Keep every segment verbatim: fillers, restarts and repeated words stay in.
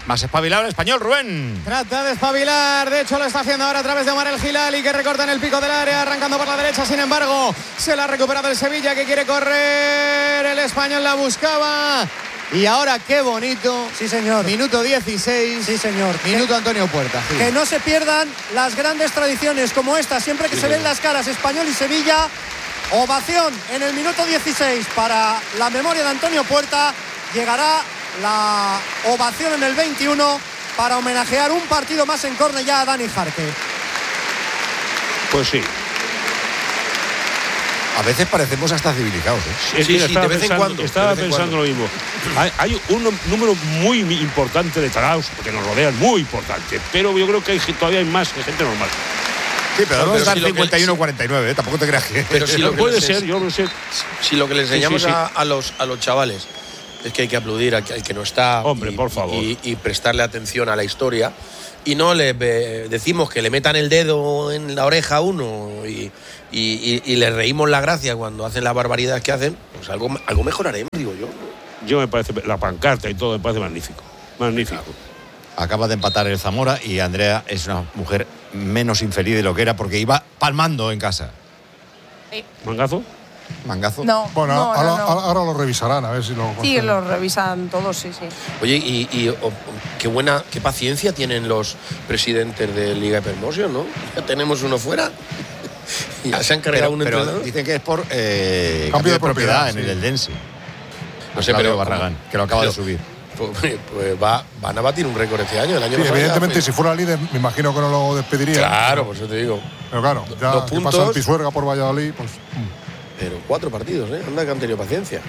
Más espabilado el Español, Rubén. Trata de espabilar, de hecho lo está haciendo ahora a través de Omar El Hilali, que recorta en el pico del área, arrancando por la derecha, sin embargo, se la ha recuperado el Sevilla, que quiere correr, el Español la buscaba. Y ahora qué bonito. Sí, señor. Minuto dieciséis. Sí, señor. Minuto Antonio Puerta. Sí. Que no se pierdan las grandes tradiciones como esta, siempre que sí, se ven las caras Español y Sevilla. Ovación en el minuto dieciséis para la memoria de Antonio Puerta. Llegará la ovación en el veintiuno para homenajear un partido más en Cornellá a Dani Jarque. Pues sí. A veces parecemos hasta civilizados, ¿eh? Sí, sí, sí, de vez en cuando. Estaba de vez en pensando cuando. lo mismo. Hay, hay un número muy importante de tarados que nos rodean, muy importante. Pero yo creo que hay, todavía hay más que gente normal. Sí, pero ¿dónde está el si lo que- cincuenta y uno cuarenta y nueve? ¿eh? Tampoco te creas que… Pero si lo que puede les ser, es- yo no sé. Si lo que le enseñamos Sí, sí, sí. A, a los, a los chavales es que hay que aplaudir al que, al que no está. Hombre, y, por favor. Y, y prestarle atención a la historia. Y no le eh, decimos que le metan el dedo en la oreja a uno y, y, y, y le reímos la gracia cuando hacen las barbaridades que hacen, pues algo, algo mejoraremos, digo yo. Yo me parece, la pancarta y todo me parece magnífico. Magnífico. Acaba de empatar el Zamora y Andrea es una mujer menos infeliz de lo que era porque iba palmando en casa. ¿Mangazo? Mangazo. No, Bueno, no, ahora, no, no. ahora- ahora lo revisarán, a ver si lo… Sí, lo revisan todos, sí, sí. Oye, y, y oh, qué buena, qué paciencia tienen los presidentes de Liga Hypermotion, ¿no? Ya tenemos uno fuera. Ya se han cargado Pero, un pero entrenador. dicen que es por eh, Cambio de propiedad, propiedad, en sí. el Eldense. No sé, Claudio pero Barragán, que lo acaba pero- de subir. Pues, pues va, van a batir un récord este año. El año Sí, pasado ya evidentemente, fue- si fuera líder, me imagino que no lo despediría. Claro, por eso te digo. Pero claro, ya Dos que puntos. pasa el Pisuerga por Valladolid, pues… Pero cuatro partidos, ¿eh? Anda que han tenido paciencia.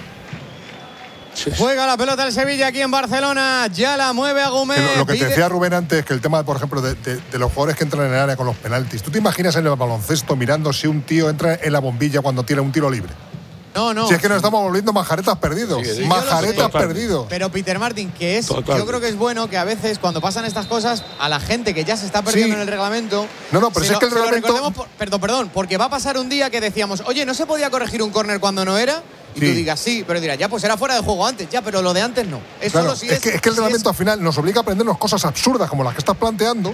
Juega la pelota el Sevilla aquí en Barcelona. Ya la mueve a Gómez. Que lo, lo que te Pide- decía Rubén antes, que el tema, por ejemplo, de, de- de los jugadores que entran en el área con los penaltis. ¿Tú te imaginas en el baloncesto mirando si un tío entra en la bombilla cuando tira un tiro libre? No, no. Si es que nos estamos volviendo majaretas perdidos. Sí, sí. Majaretas Yo lo sé. perdidos. Pero Peter Martin, que es, Total. yo creo que es bueno que a veces cuando pasan estas cosas a la gente que ya se está perdiendo Sí. en el reglamento. No, no, pero se si es lo- que el se lo reglamento- recordemos por- perdón, perdón, porque va a pasar un día que decíamos, oye, ¿no se podía corregir un córner cuando no era? Y Sí. tú digas, sí, pero dirás, ya, pues era fuera de juego antes, ya, pero lo de antes no. Es Claro, solo si es, es. que, es que el si reglamento al final nos obliga a aprendernos cosas absurdas como las que estás planteando,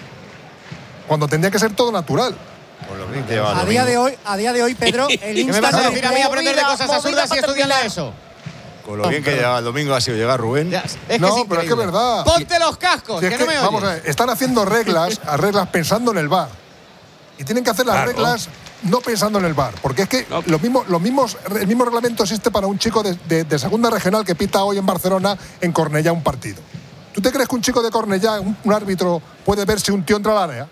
cuando tendría que ser todo natural. Con lo bien que lleva A Domingo. día de hoy, a día de hoy, Pedro, el ¿Qué me vas a Instagram decir a mí aprender de Movida- cosas movida absurdas y para estudiarla terminar. eso? Con lo bien que lleva el domingo ha sido llegar Rubén. Ya, es que No, es pero es que es increíble. verdad. Ponte los cascos, Si es que, que, no me vamos a oyes. ver, están haciendo reglas, a reglas pensando en el V A R. Y tienen que hacer las Claro. reglas no pensando en el V A R. Porque es que No. los mismos, los mismos, el mismo reglamento existe para un chico de, de- de segunda regional que pita hoy en Barcelona, en Cornellá, un partido. ¿Tú te crees que un chico de Cornellá, un, un árbitro, puede ver si un tío entra al área?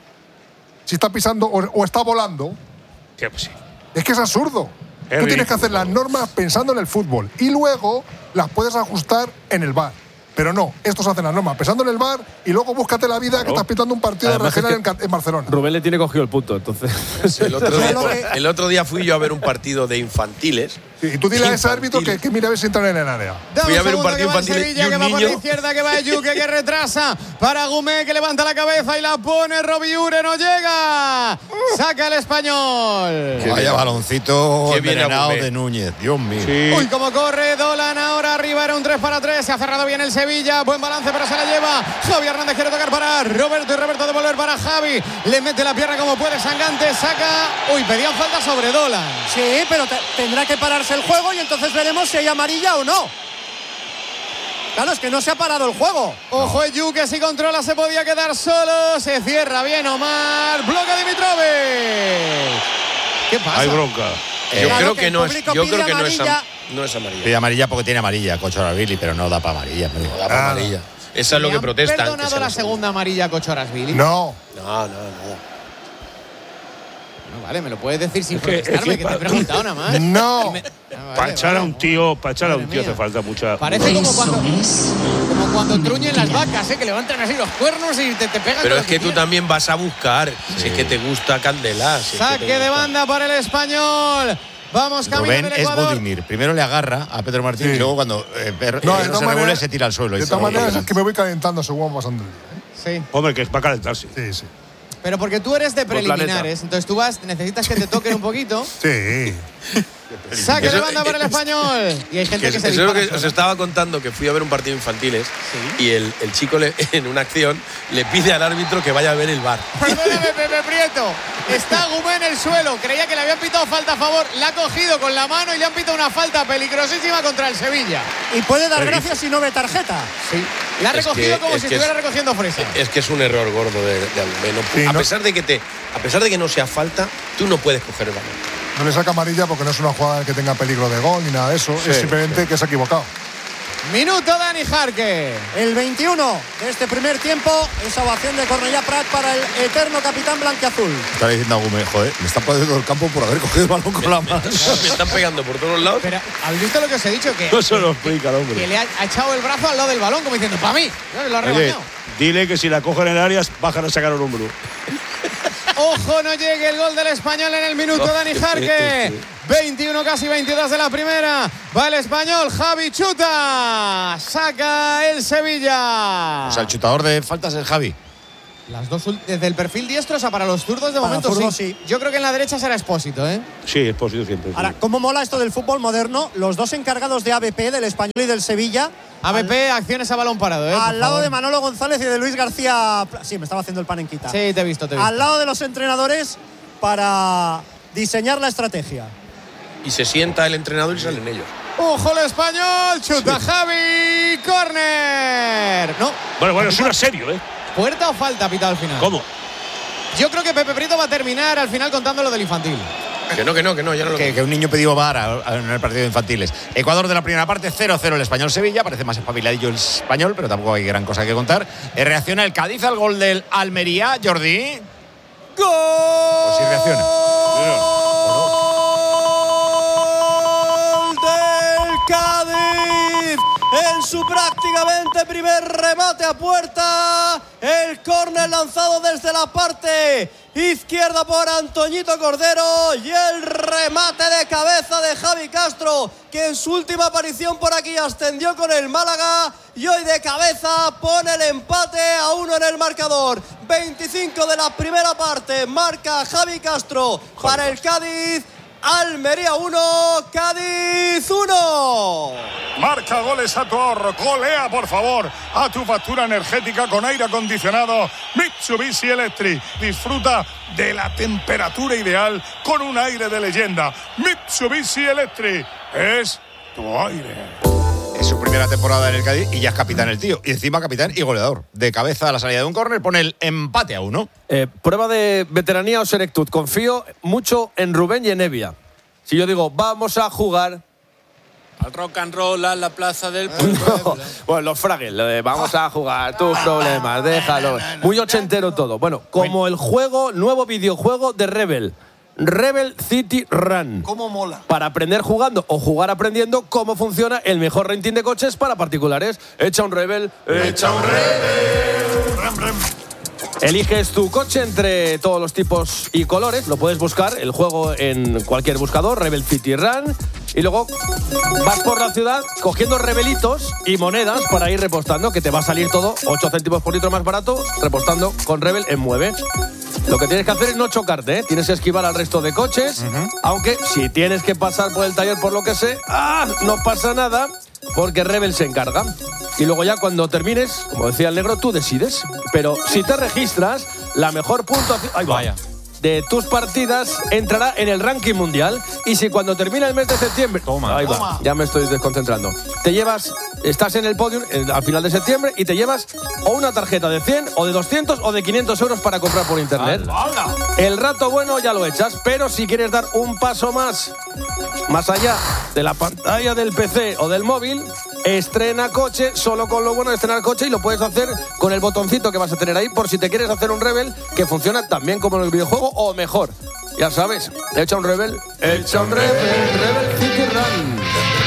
Si está pisando o, o está volando. Que, pues sí. Es que es absurdo. Es Tú tienes que ridículo. hacer las normas pensando en el fútbol y luego las puedes ajustar en el V A R. Pero no, estos hacen las normas pensando en el V A R y luego búscate la vida que estás pitando un partido de Además, regional es en, que Ca- en Barcelona. Rubén le tiene cogido el punto, entonces. El otro, día, Solo que- el otro día fui yo a ver un partido de infantiles. Sí, y tú dile a ese árbitro que, Infantiles. que mira a ver si entran en el área. Dame Fui a ver un segundo, partido que va el infantil y Sevilla, un que va por la niño- izquierda, que va Yuque, que retrasa para Gumé, que levanta la cabeza y la pone. Robiure no llega. Saca el español. Qué Vaya bien. baloncito Qué bien envenenado Agüe. de Núñez. Dios mío. Sí. Uy, cómo corre Dolan ahora arriba, era un tres para tres. Se ha cerrado bien el Sevilla. Buen balance, pero se la lleva. Javi Hernández quiere tocar para Roberto y Roberto devolver para Javi. Le mete la pierna como puede. Sangante saca. Uy, pedían falta sobre Dolan. Sí, pero te- tendrá que pararse el juego y entonces veremos si hay amarilla o no. Claro, es que no se ha parado el juego. Ojo, Yu, que si controla se podía quedar solo. Se cierra bien Omar. Bloque Dimitrovic. ¿Qué pasa? Hay bronca. Yo Claro creo que que el no es, público yo pide creo que no es, am- amarilla. no es amarilla. Pide amarilla porque tiene amarilla, Cochorabili, pero no da para amarilla. hombre. No da para amarilla. Esa es lo ¿Le que han protestan. que perdonado sea la la segunda amarilla a Cochorasvili? No, No, no, nada. No, vale, me lo puedes decir sin Es que- protestarme, es que, que te he pa- preguntado nada más. no. Me- Ah, vale, Para echar a vale, un no. tío, para echar a un Madre tío hace mía. falta mucha. Parece como cuando, como cuando truñen las vacas, ¿eh? Que levantan así los cuernos y te, te pegan. Pero con es lo que tú quieras. también vas a buscar. Si es que te gusta Candela. si es que te Saque de gusta. banda para el español. Vamos, camino Rubén del es Ecuador. Budimir. Primero le agarra a Pedro Martín Sí. y luego cuando eh, per- No, eh, de no todas se regule maneras- se tira al suelo. y De se todas va maneras, es adelante. que me voy calentando según va pasando el día. ¿eh? Sí. Hombre, que es para calentarse. Sí, sí. Pero porque tú eres de Por planeta. preliminares, entonces tú vas, necesitas que te toquen un poquito. Sí. Saque de banda para el Español. Y hay gente que, que se Eso es lo que sola. os estaba contando, que fui a ver un partido infantiles ¿Sí? y el, el chico le, en una acción le pide al árbitro que vaya a ver el V A R. Perdóname, Pepe Prieto. Está Gumé en el suelo. Creía que le habían pitado falta a favor. La ha cogido con la mano y le han pitado una falta peligrosísima contra el Sevilla. Y puede dar gracias si no ve tarjeta. Sí. La ha Es recogido que- como es si que estuviera es- recogiendo fresa. Es que es un error gordo de, de Agumé. No pu- Sí, a no- pesar de que te, a pesar de que no sea falta, tú no puedes coger el balón. No le saca amarilla porque no es una jugada que tenga peligro de gol ni nada de eso. Sí, es simplemente que se ha equivocado. Minuto Dani Jarque. El veintiuno de este primer tiempo, esa ovación de Cornellà Prat para el eterno capitán blanquiazul. Está diciendo a Gumé, joder, me está poniendo el campo por haber cogido el balón con la mano. Me están pegando por todos lados. Pero, ¿habéis visto lo que os he dicho? Que, No se lo explica el hombre. que le ha, ha echado el brazo al lado del balón, como diciendo, para mí. ¿No? Lo ha Oye, rebañado. dile que si la cogen en el área, bajan a sacar un hombro. Ojo, no llegue el gol del Español en el minuto, Dani Jarque. veintiuno, casi veintidós de la primera. Va el Español, Javi chuta. Saca el Sevilla. O sea, el chutador de faltas es Javi. Las dos ul- desde el perfil diestro, o sea, para los zurdos de Para momento zurdos, sí. sí. Yo creo que en la derecha será Expósito, ¿eh? Sí, es posible siempre. sí. Ahora, ¿cómo mola esto del fútbol moderno? Los dos encargados de A B P, del Español y del Sevilla, A B P, acciones a balón parado, ¿eh? al Por lado favor. de Manolo González y de Luis García. Sí, me estaba haciendo el pan en quita. Sí, te he visto, te he visto. Al lado de los entrenadores para diseñar la estrategia. Y se sienta el entrenador y salen ellos. Ojo el Español, chuta Javi, córner. No, Bueno, bueno, es una serio, ¿eh? ¿puerta o falta pitado al final? ¿Cómo? Yo creo que Pepe Prieto va a terminar al final contando lo del infantil. Que no, que no, que no, ya no lo Que, que un niño pidió V A R en el partido de infantiles. Ecuador de la primera parte, cero cero el Español-Sevilla. Parece más espabiladillo el Español, pero tampoco hay gran cosa que contar. Eh, reacciona el Cádiz al gol del Almería, Jordi. ¡Gol! Pues sí reacciona. del Cádiz en su prácticamente primer remate a puerta. El córner lanzado desde la parte izquierda por Antoñito Cordero y el remate de cabeza de Javi Castro, que en su última aparición por aquí ascendió con el Málaga y hoy de cabeza pone el empate a uno en el marcador. veinticinco de la primera parte, marca Javi Castro para el Cádiz. Almería uno, Cádiz uno. Marca goles a tu ahorro, golea por favor a tu factura energética con aire acondicionado Mitsubishi Electric. Disfruta de la temperatura ideal con un aire de leyenda. Mitsubishi Electric es tu aire. Es su primera temporada en el Cádiz y ya es capitán el tío. Y encima capitán y goleador. De cabeza a la salida de un córner pone el empate a uno. Eh, prueba de veteranía o senectud. Confío mucho en Rubén y en Evia. Si yo digo, vamos a jugar. Al rock and roll a la plaza del No, bueno, los Fraggles, lo de vamos a jugar, tus problemas, déjalo. Muy ochentero todo. Bueno, como el juego, nuevo videojuego de Rebel. Rebel City Run. ¿Cómo mola? Para aprender jugando o jugar aprendiendo cómo funciona el mejor renting de coches para particulares. Echa un Rebel, echa un Rebel. Eliges tu coche entre todos los tipos y colores. Lo puedes buscar, el juego en cualquier buscador, Rebel City Run. Y luego vas por la ciudad cogiendo rebelitos y monedas para ir repostando, que te va a salir todo ocho céntimos por litro más barato, repostando con Rebel en Mueve. Lo que tienes que hacer es no chocarte, ¿eh? Tienes que esquivar al resto de coches, uh-huh. Aunque si tienes que pasar por el taller por lo que sé, ¡ah! No pasa nada, porque Rebel se encarga. Y luego ya cuando termines, como decía el negro, tú decides. Pero si te registras, la mejor puntuación... ¡Ahí va! Vaya. De tus partidas entrará en el ranking mundial. Y si cuando termina el mes de septiembre... Toma, ahí va, toma. ya me estoy desconcentrando. Te llevas, estás en el podium eh, al final de septiembre y te llevas o una tarjeta de cien o de doscientos o de quinientos euros para comprar por internet. ¡Hala! El rato bueno ya lo echas, pero si quieres dar un paso más, más allá de la pantalla del P C o del móvil, estrena coche, solo con lo bueno de estrenar coche, y lo puedes hacer con el botoncito que vas a tener ahí por si te quieres hacer un Rebel que funciona tan bien como en el videojuego o mejor. Ya sabes, echa un Rebel, echa un Rebel, Rebel City Run.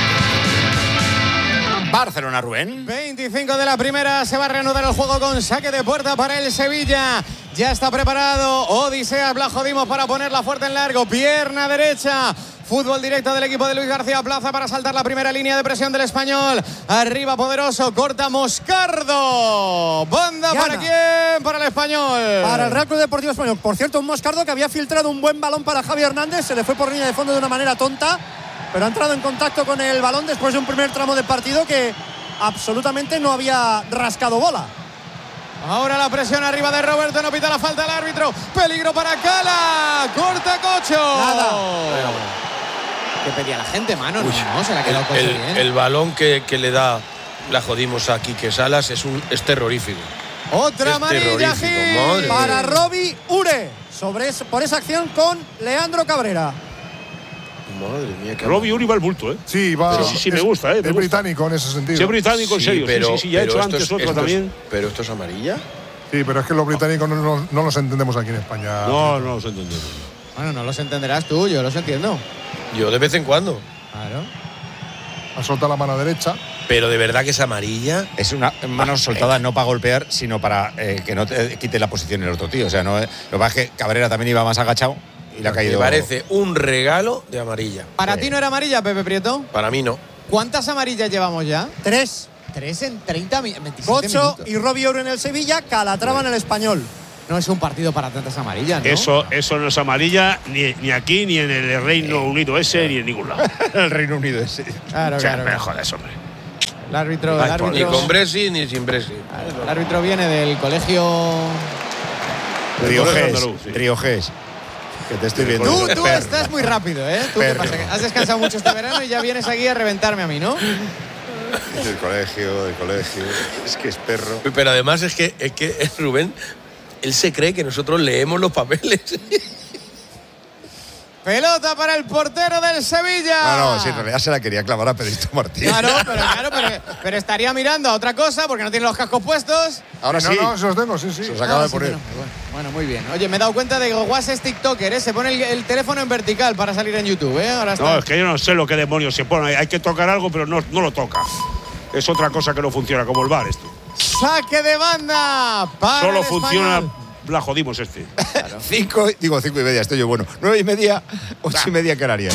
Barcelona, Rubén. veinticinco de la primera, se va a reanudar el juego con saque de puerta para el Sevilla. Ya está preparado Odiseas Blajodimos para ponerla fuerte en largo, pierna derecha. Fútbol directo del equipo de Luis García Plaza para saltar la primera línea de presión del Español. Arriba Poderoso, corta Moscardo. Banda Gana. para quién, para el Español. Para el Real Club Deportivo Español. Por cierto, un Moscardo que había filtrado un buen balón para Javi Hernández. Se le fue por línea de fondo de una manera tonta. pero ha entrado en contacto con el balón después de un primer tramo de partido que absolutamente no había rascado bola. Ahora la presión arriba de Roberto, no pita la falta el árbitro. Peligro para Cala. Corta Cocho. Nada. ¿Qué pedía la gente, mano? No, no, se la ha quedado Cocho el, bien. el balón que, que le da, la jodimos a Quique Salas, es, un, es terrorífico. Otra es amarilla Gil para Robbie Ure sobre eso, por esa acción con Leandro Cabrera. Madre mía, qué Robbie Uri va al bulto, ¿eh? Sí, va. Sí, sí, sí, me gusta, ¿eh? Me Es gusta. británico en ese sentido. Sí, es británico, en Sí, serio. pero, sí, sí, sí, ya he pero hecho esto antes es- otro esto es- también. pero esto es amarilla. Sí, pero es que los británicos no, no, no los entendemos aquí en España. No, no los entendemos. Bueno, no los entenderás tú, yo los entiendo. Yo de vez en cuando. Claro. Ha soltado la mano derecha. Pero de verdad que es amarilla. Es una mano soltada no para golpear, sino para eh, que no te quite la posición el otro tío. O sea, no, eh, lo que pasa es que Cabrera también iba más agachado y le ha Me caído. parece un regalo de amarilla. ¿Para Sí. ti no era amarilla, Pepe Prieto? Para mí no. ¿Cuántas amarillas llevamos ya? Tres. Tres en treinta mi- veintisiete Cocho minutos. y Robbie Ure en el Sevilla, Calatrava en el Español. No es un partido para tantas amarillas, ¿no? Eso, eso no es amarilla ni, ni aquí, ni en el Reino Unido ese, ni en ningún lado. el Reino Unido ese. Claro, O sea, claro. me claro. jodas, hombre. El árbitro, el Ni árbitro, con Bresi ni sin Bresi. el árbitro viene del colegio. Riojés. andaluz, sí. Riojés. Que te estoy viendo. Tú, tú Perro. estás muy rápido, ¿eh? ¿Tú qué Perro. pasa? ¿Has descansado mucho este verano y ya vienes aquí a reventarme a mí, no? Del colegio, del colegio. Es que es perro. Pero además es que, es que Rubén, él se cree que nosotros leemos los papeles. Pelota para el portero del Sevilla. No, no, sí, en realidad se la quería clavar a Pedrito Martín. Claro, pero, claro pero, pero estaría mirando a otra cosa porque no tiene los cascos puestos. Ahora no, sí. no, se los tengo, sí, sí. Se los acaba Ah, de sí, poner. bueno, bueno, bueno, muy bien. Oye, me he dado cuenta de que Guas es TikToker, ¿eh? Se pone el, el teléfono en vertical para salir en YouTube, ¿eh? Ahora está. No, es que yo no sé lo que demonios se pone. Hay que tocar algo, pero no, no lo toca. Es otra cosa que no funciona, como el bar esto. Saque de banda para Solo el funciona, Español. la jodimos este. Cinco, digo cinco y media, estoy yo bueno. Nueve y media, ocho y media Canarias.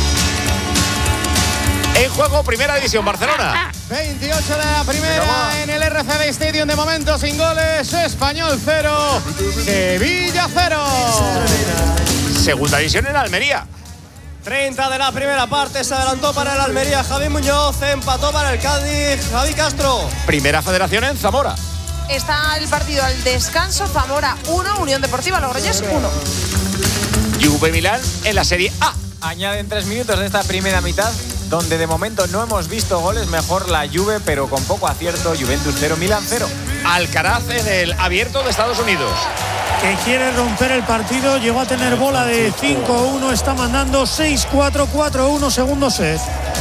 En juego, Primera División, Barcelona. veintiocho de la primera en el R C D Stadium, de momento sin goles. Español cero, Sevilla cero. Segunda División en Almería. treinta de la primera parte, se adelantó para el Almería Javi Muñoz, empató para el Cádiz Javi Castro. Primera Federación en Zamora. Está el partido al descanso. Zamora uno, Unión Deportiva Logroñés uno. Juve Milán en la Serie A. Añaden tres minutos de esta primera mitad, donde de momento no hemos visto goles. Mejor la Juve, pero con poco acierto. Juventus cero, Milán cero. Alcaraz en el Abierto de Estados Unidos. Que quiere romper el partido, llegó a tener bola de cinco uno, está mandando seis cuatro, cuatro uno, segundo set.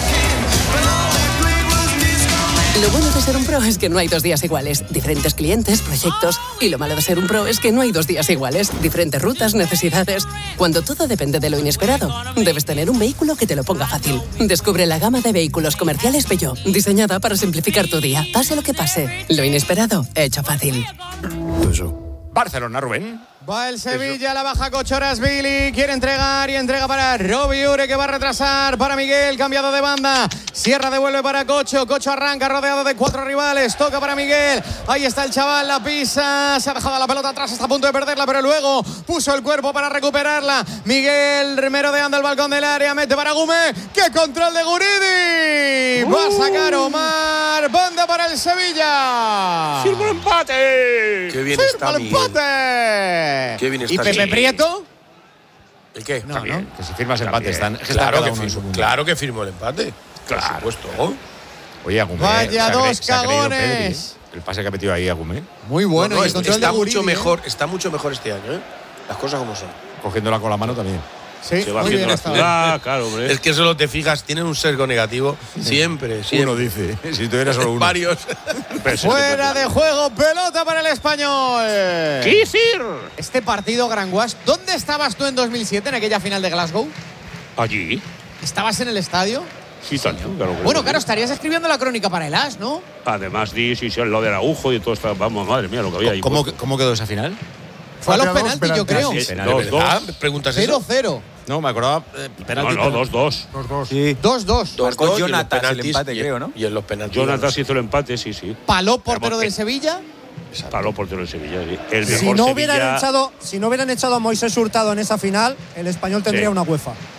Lo bueno de ser un pro es que no hay dos días iguales. Diferentes clientes, proyectos. Y lo malo de ser un pro es que no hay dos días iguales. Diferentes rutas, necesidades. Cuando todo depende de lo inesperado, debes tener un vehículo que te lo ponga fácil. Descubre la gama de vehículos comerciales Peugeot, diseñada para simplificar tu día. Pase lo que pase, lo inesperado, hecho fácil. Barcelona, Rubén. Va el Sevilla, la baja Cochorasvili, quiere entregar y entrega para Robbie Ure, que va a retrasar para Miguel, cambiado de banda. Sierra devuelve para Cocho, Cocho arranca rodeado de cuatro rivales, toca para Miguel. Ahí está el chaval, la pisa, se ha dejado la pelota atrás, está a punto de perderla, pero luego puso el cuerpo para recuperarla. Miguel merodeando el balcón del área, mete para Gume. ¡Qué control de Guridi! Va a sacar Omar, banda para el Sevilla. ¡Firma el empate! ¡Qué bien ¡Firma está el Miguel! empate! Qué bien ¿Y está Pepe Miguel. Prieto? ¿El qué? No, Bien, no. que si firmas Está empate, bien. están, es que Claro están que cada uno en su firmó, mundo. claro que firmó el empate. Claro. Por supuesto. Oye, Agumé. Vaya se ha cre- dos se ha creído cagones. Pedri, ¿eh? El pase que ha metido ahí Agumé, Muy bueno. No, no, y el control está de mucho Guridi, mejor, está mucho mejor este año, ¿eh? Las cosas como son. cogiéndola con la mano también. ¿eh? Sí, Se va muy haciendo bien la estaba. ciudad, claro, hombre. Es que solo te fijas, tienen un sesgo negativo. Siempre, siempre. Uno dice, si tuviera solo uno. Varios. Fuera de juego, pelota para el Español. ¿Qué decir? Este partido, Granguas, ¿dónde estabas tú en dos mil siete, en aquella final de Glasgow? Allí. ¿Estabas en el estadio? Sí, tanto. Claro, Bueno, claro, estarías escribiendo la crónica para el As, ¿no? Además, di, sí, sí, lo del agujo y todo esto. Vamos, madre mía, lo que había ahí. ¿Cómo, ¿Cómo quedó esa final? Fue a los Dos penaltis, yo creo. penaltis. Sí, Penales, dos, Ah, dos. preguntas eso. cero cero. No, me acordaba. Eh, No, penalti, no, pero- dos, dos. Los dos. Sí. dos dos. Dos, Marcó dos, y en los Jonatas el penaltis, empate, y- creo, ¿no? Y en los penaltis. Jonathan hizo el empate, sí, sí. Paló portero Vamos, del eh. Sevilla. Paró portero de Sevilla. Sí. El mejor Si no, hubieran Sevilla. echado, si no hubieran echado a Moisés Hurtado en esa final, el Español tendría Sí. una UEFA.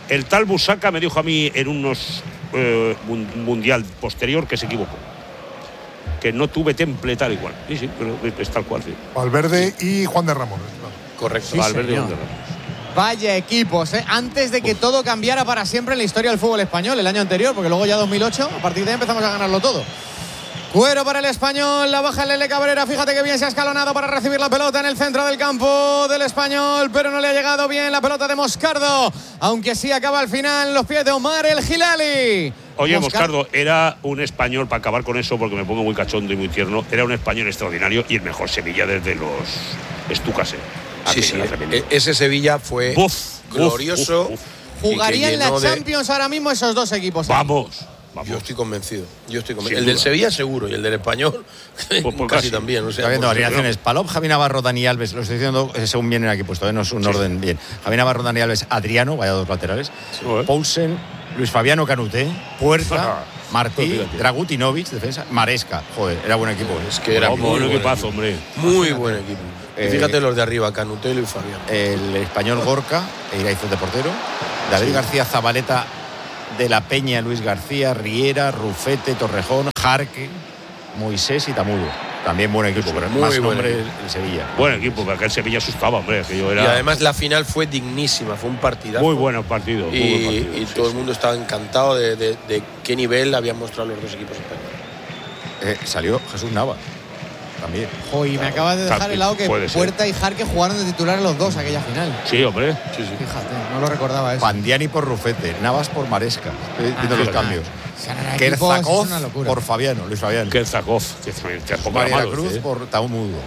el tal Busaca me dijo a mí en unos eh, mundial posterior que se equivocó. Que no tuve temple tal y cual. Sí, sí, pero es tal cual. Sí. Valverde y Juan de Ramón. Correcto. Sí, Valverde y señor. Juan de Ramón. Vaya equipos, ¿eh? Antes de que Uf. todo cambiara para siempre en la historia del fútbol español, el año anterior, porque luego ya dos mil ocho, a partir de ahí empezamos a ganarlo todo. Cuero para el Español, la baja el Lele Cabrera, fíjate que bien se ha escalonado para recibir la pelota en el centro del campo del Español, pero no le ha llegado bien la pelota de Moscardo, aunque sí acaba al final los pies de Omar El Hilali. Oye, Moscardo, Moscardo era un español, para acabar con eso, porque me pongo muy cachondo y muy tierno, era un español extraordinario y el mejor Sevilla desde los Estucas. ¿eh? Sí, sí, e- ese Sevilla fue uf, glorioso. Uf, uf. Jugarían en la Champions de... ahora mismo esos dos equipos. Vamos, vamos. Yo estoy convencido. Yo estoy convencido. El del Sevilla seguro y el del Español pues, pues casi, casi también. O sea, está viendo alineaciones. Palop, Javi Navarro, Dani Alves. Lo estoy diciendo según vienen aquí puesto, ¿eh? No es un sí. orden bien. Javi Navarro, Dani Alves, Adriano, vaya dos laterales. Sí, Poulsen, Luis Fabiano Canuté, Puerta, Martí, Dragutinovic, defensa, Maresca. Joder, era buen equipo. Es que era muy buen equipazo, hombre. Muy buen equipo. Eh, Fíjate los de arriba, Canuté y Fabián. El español Gorka, Iraizoz de portero. David sí. García, Zabaleta, De la Peña, Luis García, Riera, Rufete, Torrejón, Jarque, Moisés y Tamudo. También buen equipo, pero muy más buen nombre equipo. el Sevilla. Buen equipo, porque el Sevilla asustaba, hombre. Que yo era... Y además la final fue dignísima, fue un partidazo. Muy buen partido. Y, muy buen partido, y sí, todo sí. el mundo estaba encantado de, de, de qué nivel habían mostrado los dos equipos españoles. Eh, salió Jesús Navas. También. Joder, y me acabas de dejar el lado que Puerta y Jarque jugaron de titular los dos aquella final. Sí, hombre. Sí, sí. Fíjate, no lo recordaba eso. Pandiani por Rufete, Navas por Maresca. Estoy ah, viendo los cambios. Kerzakov por Fabiano, Luis Fabiano. Kerzakov, que es María Cruz ¿eh? por Taumudo.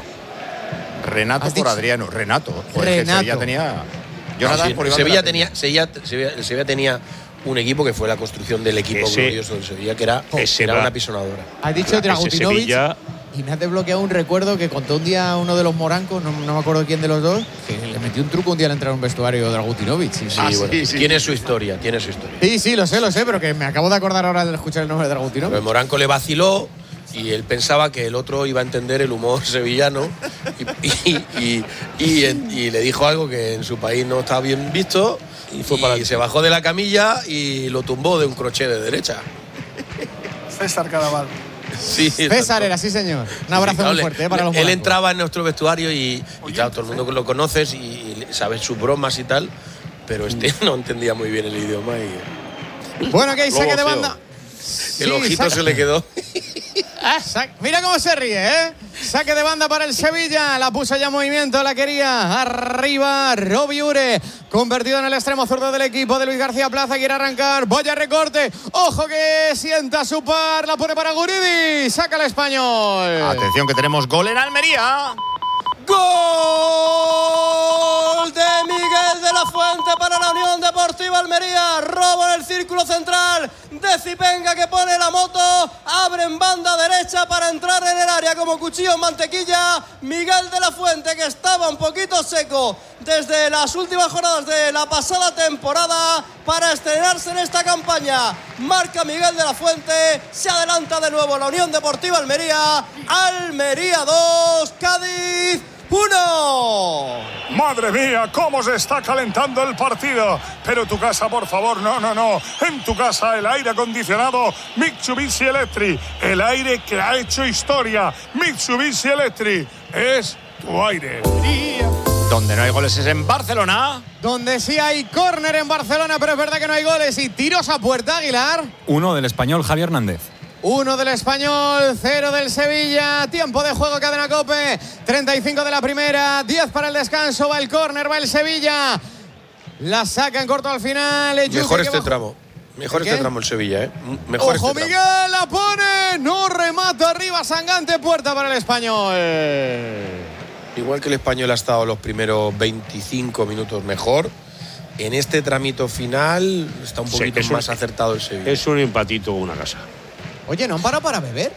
Renato por dicho? Adriano. Renato. Joder, Renato. Sevilla tenía. Jonathan no, sí. por Sevilla tenía, Sevilla, Sevilla, Sevilla tenía un equipo que fue la construcción del equipo ese, glorioso del Sevilla, que era, era una pisonadora. Has dicho Dragutinovic. Y me has desbloqueado un recuerdo que contó un día uno de los morancos, no, no me acuerdo quién de los dos, que le metió un truco un día al entrar a un vestuario de Dragutinovic. Sí, sí, ah, bueno, sí, sí, tiene sí. su historia, tiene su historia. Sí, sí, lo sé, lo sé, pero que me acabo de acordar ahora de escuchar el nombre de Dragutinovic. Pero el moranco le vaciló y él pensaba que el otro iba a entender el humor sevillano y, y, y, y, y le dijo algo que en su país no estaba bien visto y, fue para y se bajó de la camilla y lo tumbó de un crochet de derecha. César Cadaval. Sí, César era, sí señor. Un abrazo sí, claro, muy fuerte eh, para los Él morancos. Entraba en nuestro vestuario y, y claro, todo el mundo lo conoces y, y sabes sus bromas y tal, pero este no entendía muy bien el idioma. Y... Bueno, que hay saque de banda. El sí, ojito saca. Se le quedó. Ah, mira cómo se ríe, ¿eh? Saque de banda para el Sevilla. La puso ya en movimiento, la quería. Arriba, Robi Ure. Convertido en el extremo zurdo del equipo de Luis García Plaza. Quiere arrancar. Vaya recorte. Ojo que sienta su par. La pone para Guridi. Saca el español. Atención que tenemos gol en Almería. Gol de Miguel de la Fuente para la Unión Deportiva Almería. Robo en el círculo central de Zipenga que pone la moto. Abre en banda derecha para entrar en el área como cuchillo en mantequilla. Miguel de la Fuente, que estaba un poquito seco desde las últimas jornadas de la pasada temporada, para estrenarse en esta campaña. Marca Miguel de la Fuente. Se adelanta de nuevo la Unión Deportiva Almería. Almería dos, Cádiz uno. Madre mía, cómo se está calentando el partido. Pero tu casa, por favor, no, no, no. En tu casa el aire acondicionado Mitsubishi Electric. El aire que ha hecho historia. Mitsubishi Electric es tu aire. Donde no hay goles es en Barcelona. Donde sí hay córner en Barcelona, pero es verdad que no hay goles. Y tiros a puerta, Aguilar. Uno del español Javi Hernández. Uno del Español, cero del Sevilla. Tiempo de juego, Cadena COPE. treinta y cinco de la primera, diez para el descanso. Va el córner, va el Sevilla. La saca en corto al final. Mejor este tramo. Mejor este tramo el Sevilla, ¿eh? Mejor Ojo, este Miguel, tramo. la pone. No remata arriba, Sangante. Puerta para el Español. Igual que el Español ha estado los primeros veinticinco minutos mejor, en este tramito final está un poquito sí, más un, acertado el Sevilla. Es un empatito o una casa. Oye, ¿no han parado para beber?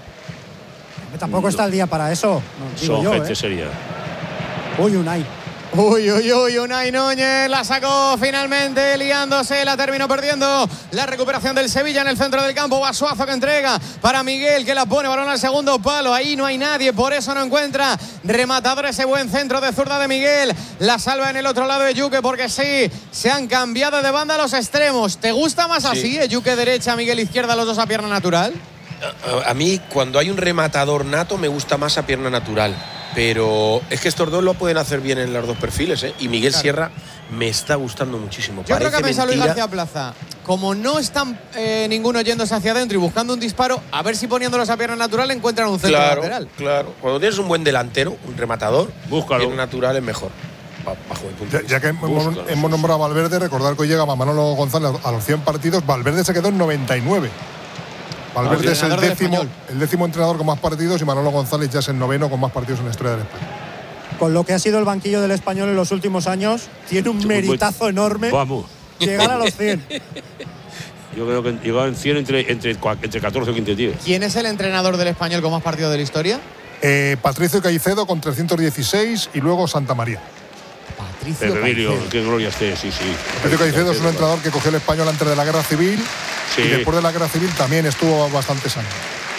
Tampoco está el día para eso. No, digo Son yo, gente ¿eh? seria. Uy, Unai. Uy, uy, uy, Unai Núñez la sacó finalmente, liándose, la terminó perdiendo. La recuperación del Sevilla en el centro del campo. Basuazo que entrega para Miguel, que la pone balón al segundo palo. Ahí no hay nadie, por eso no encuentra rematador ese buen centro de zurda de Miguel. La salva en el otro lado de Yuque, porque sí, se han cambiado de banda los extremos. ¿Te gusta más sí. así, Yuque derecha, Miguel izquierda, los dos a pierna natural? A, a mí, cuando hay un rematador nato, me gusta más a pierna natural. Pero es que estos dos lo pueden hacer bien en los dos perfiles, ¿eh? Y Miguel claro. Sierra me está gustando muchísimo. Yo Parece creo que ha pensado Luis mentira. García Plaza, como no están eh, ninguno yéndose hacia adentro y buscando un disparo, a ver si poniéndolos a pierna natural encuentran un centro claro, lateral. Claro, cuando tienes un buen delantero, un rematador, búscalo. Pierna natural es mejor. Bajo el punto ya, ya que hemos, hemos nombrado a Valverde, recordar que hoy llega Manolo González a los cien partidos. Valverde se quedó en noventa y nueve. Valverde es el décimo, el décimo entrenador con más partidos y Manolo González ya es el noveno con más partidos en la historia del España. Con lo que ha sido el banquillo del Español en los últimos años, tiene un meritazo enorme Vamos. llegar a los cien. Yo creo que llegaba en cien entre, entre, entre catorce y quince tíos. ¿Quién es el entrenador del Español con más partidos de la historia? Eh, Patricio Caicedo con trescientos dieciséis y luego Santa María. Patricio Pero Emilio, Caicedo. qué gloria esté, sí, sí. Patricio Caicedo es un entrenador que cogió el Español antes de la Guerra Civil sí. y después de la Guerra Civil también estuvo bastantes años.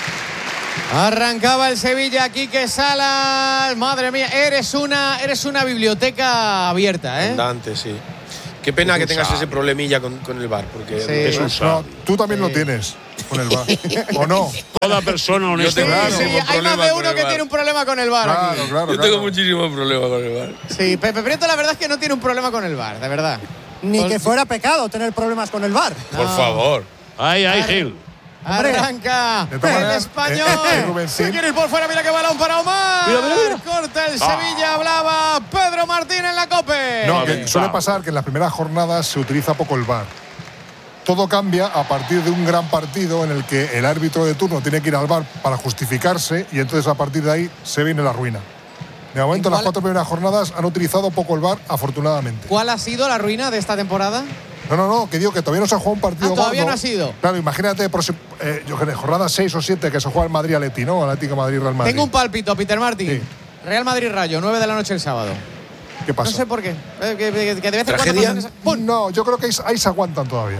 Arrancaba el Sevilla, Quique Salas. Madre mía, eres una, eres una biblioteca abierta, ¿eh? Andante, sí. Qué pena que tengas ese problemilla con, con el V A R, porque sí. es un no, no, tú también sí. lo tienes con el V A R, ¿o no? Toda persona honesta. Sí, claro. sí, hay más de uno que tiene un problema con el V A R. Claro, aquí. claro, Yo claro. tengo muchísimos problemas con el V A R. Sí, Pepe Prieto la verdad es que no tiene un problema con el V A R, de verdad. Ni Por... que fuera pecado tener problemas con el V A R. Por no. favor. Ay, ay, Gil. Arranca el manera, Español. Eh, eh, Se quiere ir por fuera. Mira qué balón para Omar. Mira, mira, mira. Corta el Sevilla. Ah. Hablaba Pedro Martín en la COPE. No, que suele pasar que en las primeras jornadas se utiliza poco el V A R. Todo cambia a partir de un gran partido en el que el árbitro de turno tiene que ir al V A R para justificarse y entonces a partir de ahí se viene la ruina. De momento, en las cuatro primeras jornadas han utilizado poco el V A R, afortunadamente. ¿Cuál ha sido la ruina de esta temporada? No, no, no, que digo que todavía no se ha jugado un partido ah, todavía gordo. no ha sido. Claro, imagínate, por, eh, yo creo, jornada seis o siete que se juega el Madrid-Atleti, ¿no? Atlético Madrid-Real Madrid. Tengo un pálpito, Peter Martín. Sí. Real Madrid-Rayo, nueve de la noche el sábado. ¿Qué pasa? No sé por qué. Que, que, que de vez en ¿Tragedia? cuando no, yo creo que ahí, ahí se aguantan todavía.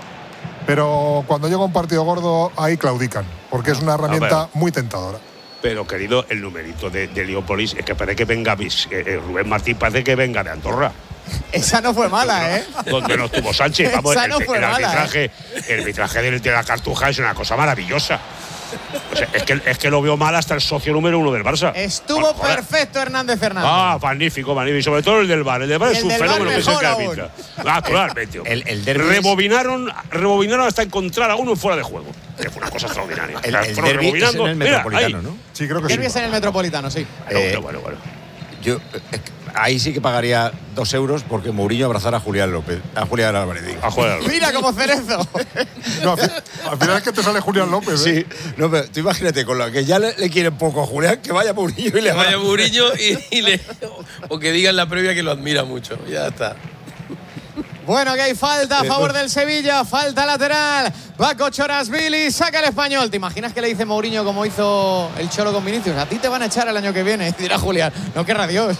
Pero cuando llega un partido gordo, ahí claudican, porque es una herramienta muy tentadora. Pero, querido, el numerito de, de Leópolis es que parece que venga eh, Rubén Martín, parece que venga de Andorra. Esa no fue mala, ¿eh? Donde no estuvo Sánchez. Vamos, Esa el, no fue el, mala, arbitraje, ¿eh? el arbitraje de, de la Cartuja es una cosa maravillosa. O sea, es, que, es que lo veo mal hasta el socio número uno del Barça. Estuvo bueno, perfecto Hernández Hernández. Ah, magnífico, magnífico. Y sobre todo el del V A R. El del V A R es un fenómeno que es el que arbitra. Naturalmente. El, el derbi rebobinaron, rebobinaron hasta encontrar a uno fuera de juego. Que fue una cosa extraordinaria. El, el derbi es en el Metropolitano, Mira, ¿no? Sí, creo que el derbi sí. es en el Metropolitano, sí. Eh, bueno, bueno, bueno. Yo eh, ahí sí que pagaría dos euros porque Mourinho abrazara a Julián López, a Julián Álvarez. Digo. A Julián Álvarez. Mira como Cerezo. No, al, al final es que te sale Julián López, ¿eh? Sí, no, pero tú imagínate con lo que ya le, le quieren poco a Julián, que vaya Mourinho y le que vaya Mourinho y, y le, o que diga en la previa que lo admira mucho. Ya está. Bueno, que hay falta a favor del Sevilla, falta lateral. Va Cochorasvili, saca el Español. ¿Te imaginas que le dice Mourinho como hizo el Cholo con Vinicius? A ti te van a echar el año que viene. Y dirá Julián, no querrá Dios.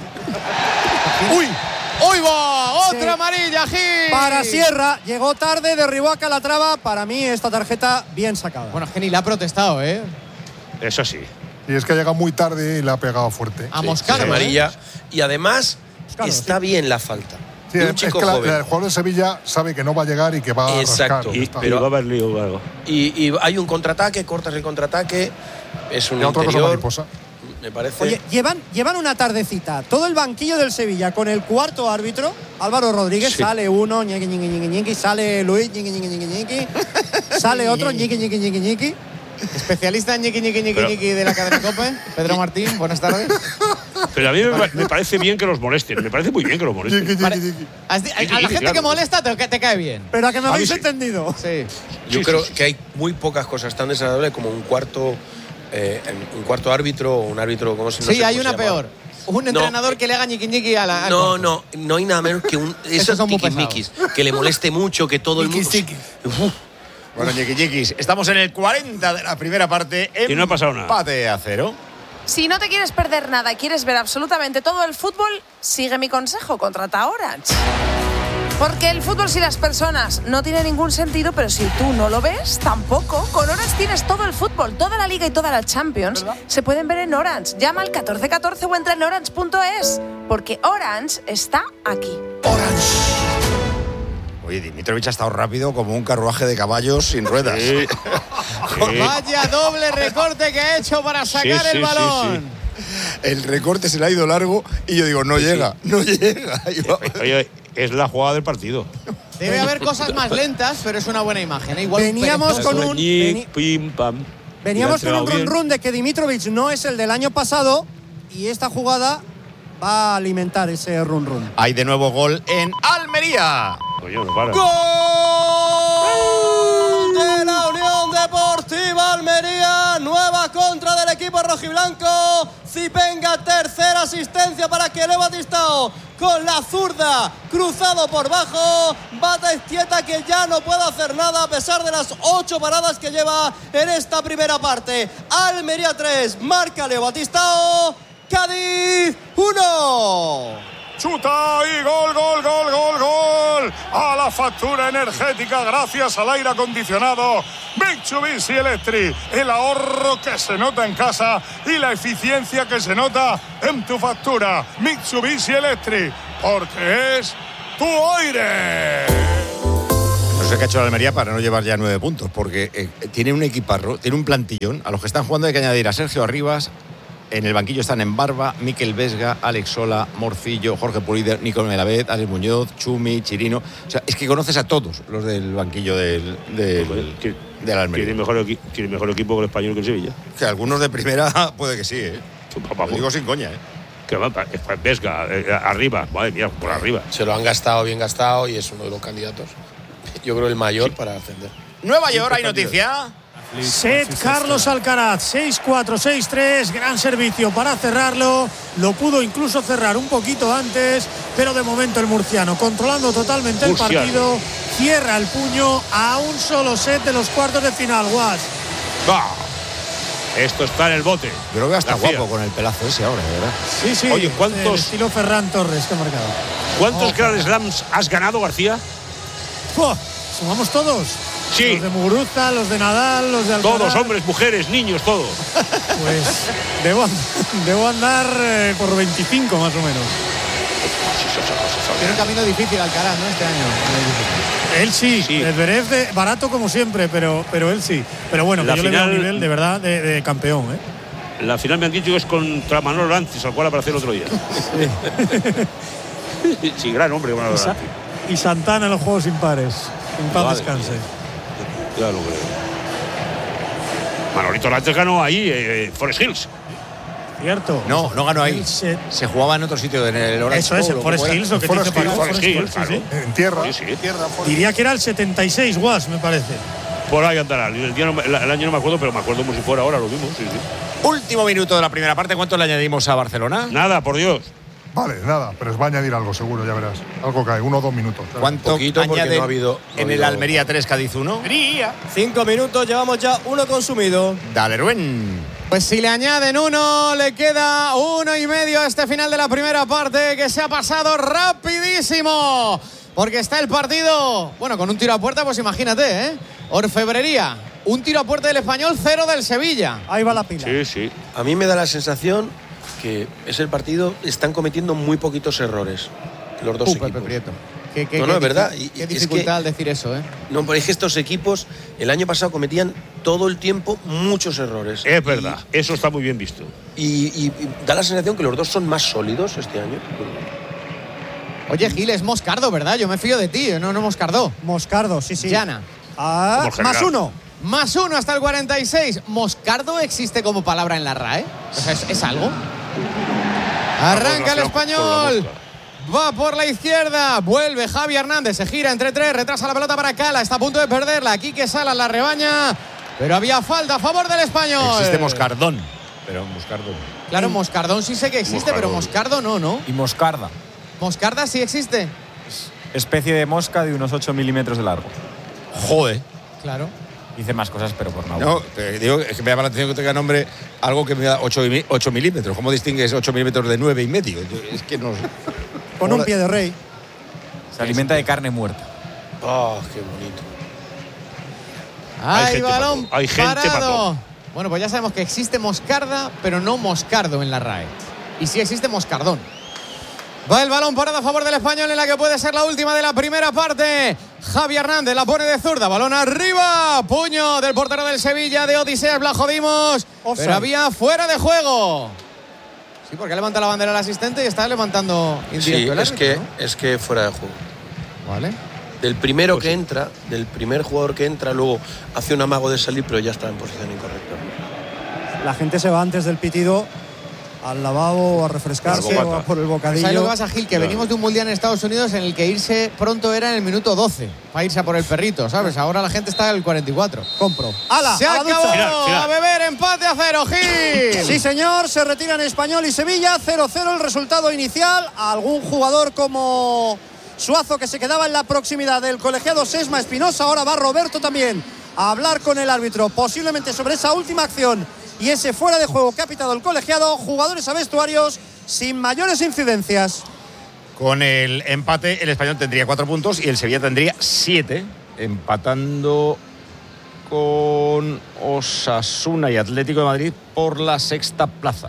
¡Uy! ¡Uy, va! ¡Otra sí. amarilla, Gil! Para Sierra, llegó tarde, derribó a Calatrava. Para mí, esta tarjeta bien sacada. Bueno, Geni le ha protestado, ¿eh? Eso sí. Y es que ha llegado muy tarde y le ha pegado fuerte. A Moscano. Sí, amarilla. ¿Eh? Y además, Moscano, está sí. bien la falta. Sí, un es chico que la, joven. el jugador de Sevilla sabe que no va a llegar y que va Exacto. a rascar. Y, pero va a haber lío o algo. Y, y hay un contraataque, cortas el contraataque. Es un y otra interior, cosa mariposa. Me parece. Oye, llevan, llevan una tardecita. Todo el banquillo del Sevilla con el cuarto árbitro, Álvaro Rodríguez, sí. Sale uno, ñiqui, ñiqui, ñiqui, ñiqui, sale Luis, ñiqui, ñiqui, ñiqui, ñiqui, sale otro, ñiqui, ñiqui, ñiqui, ñiqui. Especialista en ñiqui, ñiqui, ñiqui, Pero, ñiqui de la cadena COPE, Pedro Martín, buenas tardes. Pero a mí me, me parece bien que los molesten, me parece muy bien que los molesten. Ñiqui, ñiqui, ñiqui. A la gente que molesta te, te cae bien. Pero a que me habéis sí. entendido. Sí. Yo sí, creo sí, sí. que hay muy pocas cosas tan desagradables como un cuarto, eh, un cuarto árbitro o un árbitro como si no Sí, sé hay cómo una se llama. peor. Un entrenador no. que le haga ñiqui ñiqui a la. No, no, no hay nada menos que un esos son muy tiquismiquis, que le moleste mucho, que todo el mundo. Uf. Bueno, ñiqui ñiquis, estamos en el cuarenta de la primera parte. Y no ha pasado nada. Empate a cero. Si no te quieres perder nada y quieres ver absolutamente todo el fútbol, sigue mi consejo, contrata Orange. Porque el fútbol sin las personas no tiene ningún sentido, pero si tú no lo ves, tampoco. Con Orange tienes todo el fútbol, toda la Liga y toda la Champions. ¿Verdad? Se pueden ver en Orange. Llama al catorce catorce o entra en orange punto es. Porque Orange está aquí. Orange. Oye, Dimitrovic ha estado rápido como un carruaje de caballos sin ruedas. Sí. Sí. Vaya doble recorte que ha hecho para sacar sí, sí, el balón. Sí, sí. El recorte se le ha ido largo y yo digo, no sí, llega, sí. no llega. Oye, es la jugada del partido. Debe haber cosas más lentas, pero es una buena imagen. Igual veníamos con un, veni, pim, pam. veníamos con un run run de que Dimitrovic no es el del año pasado y esta jugada va a alimentar ese run run. Hay de nuevo gol en Almería. Oye, no para. ¡Gol de la Unión Deportiva Almería! Nueva contra del equipo rojiblanco. Zipenga, tercera asistencia para Kelly Batistao. Con la zurda, cruzado por bajo. Battistieta que ya no puede hacer nada a pesar de las ocho paradas que lleva en esta primera parte. Almería tres, marca Leo Batistao. Cádiz uno. Chuta y gol, gol, gol, gol, gol. A la factura energética gracias al aire acondicionado Mitsubishi Electric. El ahorro que se nota en casa y la eficiencia que se nota en tu factura. Mitsubishi Electric, porque es tu aire. No sé qué ha hecho la Almería para no llevar ya nueve puntos, porque eh, tiene un equiparro, tiene un plantillón. A los que están jugando hay que añadir a Sergio Arribas. En el banquillo están en Barba, Miquel Vesga, Alex Sola, Morcillo, Jorge Pulido, Nico Melamed, Alex Muñoz, Chumi, Chirino. O sea, es que conoces a todos los del banquillo del, del, ¿Tiene, de la Almería. ¿Tiene mejor, tiene mejor equipo que el Español que el Sevilla? Que algunos de primera puede que sí, ¿eh? Lo digo sin coña, ¿eh? Que va, Vesga, eh, arriba, madre mía, por arriba. Se lo han gastado, bien gastado, y es uno de los candidatos. Yo creo el mayor sí. para ascender. Nueva York, hay noticia. Set Carlos Alcaraz, seis cuatro, seis tres, gran servicio para cerrarlo, lo pudo incluso cerrar un poquito antes, pero de momento el murciano, controlando totalmente murciano. el partido, cierra el puño a un solo set de los cuartos de final. Guas. Bah, esto está en el bote. Yo lo veo hasta García. Guapo con el pelazo ese ahora, ¿verdad? Sí, sí. Oye, ¿cuántos? El estilo Ferran Torres que ha marcado. ¿Cuántos oh, Grand Slams has ganado, García? Oh, ¿sumamos todos? Sí. Los de Muguruza, los de Nadal, los de Alcaraz. Todos, hombres, mujeres, niños, todos. Pues debo, debo andar eh, por veinticinco más o menos. Tiene un camino difícil Alcaraz, ¿no? Este año. Él sí, sí. El Zverev de barato como siempre, pero, pero él sí. Pero bueno, que yo final, le veo un nivel de verdad de, de campeón, ¿eh? La final me han dicho que es contra Manolo Lantis, al cual apareció el otro día. Sí, sí, gran hombre Manolo Lantis. Y Santana en los juegos impares. En paz vale, descanse. Ya lo creo. Manolito Lantis ganó ahí, eh, Forest Hills. Cierto. No, no ganó ahí. Se, se jugaba en otro sitio, en el Orange. Eso es, en Forest Hills, lo que Forest dice Hills, Forest Hills, Hills, claro. sí, sí. En tierra. Sí, sí. tierra Diría que era el setenta y seis, Guas, me parece. Por ahí andará. El, día no, el año no me acuerdo, pero me acuerdo como si fuera ahora, lo mismo. Sí, sí. Último minuto de la primera parte. ¿Cuánto le añadimos a Barcelona? Nada, por Dios. Vale, nada, pero os va a añadir algo, seguro, ya verás. Algo cae, uno o dos minutos. ¿Cuánto añaden no ha habido, no en ha habido... el Almería tres, Cádiz uno? Cinco minutos, llevamos ya uno consumido. Dale, Rubén. Pues si le añaden uno, le queda uno y medio a este final de la primera parte, que se ha pasado rapidísimo. Porque está el partido, bueno, con un tiro a puerta, pues imagínate, ¿eh? Orfebrería, un tiro a puerta del Español, cero del Sevilla. Ahí va la pila. Sí, sí. A mí me da la sensación que es el partido, están cometiendo muy poquitos errores los dos uh, equipos. Pepe Prieto. ¿Qué, qué, no, qué, no, es verdad. Qué, y, qué dificultad es que, al decir eso, ¿eh? No, pero es que estos equipos el año pasado cometían todo el tiempo muchos errores. Es verdad, y, eso está muy bien visto. Y, y, y da la sensación que los dos son más sólidos este año. Oye, Gil, es Moscardo, ¿verdad? Yo me fío de ti, no, no Moscardo. Moscardo, sí, sí. Llana. Ah, más uno. Más uno hasta el cuarenta y seis. ¿Moscardo existe como palabra en la R A E? O sea, ¿es, es algo? Arranca el español. Va por la izquierda. Vuelve Javi Hernández. Se gira entre tres. Retrasa la pelota para Cala. Está a punto de perderla. Quique Salas la rebaña. Pero había falta a favor del español. Existe Moscardón. Pero Moscardón. Claro, Moscardón sí sé que existe, Moscardón. Pero Moscardo no, ¿no? Y Moscarda. ¿Moscarda sí existe? Especie de mosca de unos ocho milímetros de largo. Joder. Claro. Hice más cosas, pero por no. No, pero digo, es que me llama la atención que tenga nombre algo que me da ocho milímetros. ¿Cómo distingues ocho milímetros de nueve y medio? Es que no. Con un pie de rey. Se alimenta de carne muerta. ¡Oh, qué bonito! Hay, Hay gente balón para todo. Hay gente para parado. todo. Bueno, pues ya sabemos que existe moscarda, pero no moscardo en la R A E. Y sí existe moscardón. Va el balón parado a favor del Español en la que puede ser la última de la primera parte. Javi Hernández la pone de zurda, balón arriba, puño del portero del Sevilla de Odiseas Blajodimos, pero había fuera de juego. Sí, porque levanta la bandera el asistente y está levantando indirecto Sí, el es árbitro, que, ¿no? es que fuera de juego. Vale. Del primero Pues que sí. entra, del primer jugador que entra, luego hace un amago de salir, pero ya está en posición incorrecta. La gente se va antes del pitido al lavabo, a refrescarse Al o bocata. a por el bocadillo. ¿Sabes lo que pasa, Gil? Que venimos de un mundial en Estados Unidos en el que irse pronto era en el minuto doce, para irse a por el perrito, ¿sabes? Ahora la gente está en el cuarenta y cuatro. Compro. ¡Hala! Se a la acabó, ducha! Final, final. a beber, empate a cero, Gil. Sí, señor, se retiran Español y Sevilla, cero cero el resultado inicial. Algún jugador como Suazo que se quedaba en la proximidad del colegiado Sesma Espinosa. Ahora va Roberto también a hablar con el árbitro, posiblemente sobre esa última acción y ese fuera de juego que ha pitado el colegiado. Jugadores a vestuarios sin mayores incidencias. Con el empate, el Español tendría cuatro puntos y el Sevilla tendría siete, empatando con Osasuna y Atlético de Madrid por la sexta plaza.